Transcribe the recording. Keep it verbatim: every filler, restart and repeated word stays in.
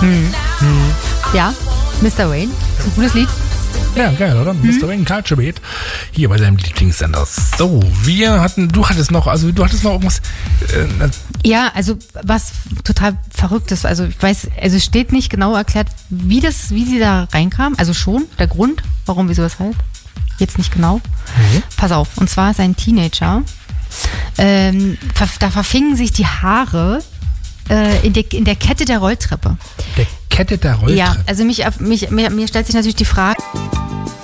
Hm. Hm. Ja, Mister Wayne. Ist ein gutes Lied. Ja, geil, oder? Mhm. Mister Wayne Culture Beat. Hier bei deinem Lieblingssender. So, wir hatten, du hattest noch, also du hattest noch irgendwas. Äh, ja, also was total verrückt ist. Also ich weiß, also es steht nicht genau erklärt, wie das, wie sie da reinkam. Also schon, der Grund, warum, wieso, weshalb. Jetzt nicht genau. Mhm. Pass auf, und zwar ist ein Teenager. Ähm, da verfingen sich die Haare äh, in, der, in der Kette der Rolltreppe. Der Kette der Rolltreppe? Ja, also mich, mich, mir, mir stellt sich natürlich die Frage...